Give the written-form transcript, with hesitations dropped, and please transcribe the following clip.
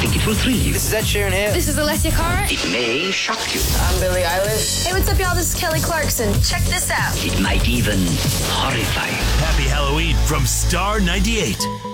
think it will thrill you. This is Ed Sheeran here. This is Alessia Cara. It may shock you. I'm Billie Eilish. Hey, what's up, y'all? This is Kelly Clarkson. Check this out. It might even horrify you. Happy Halloween from Star 98.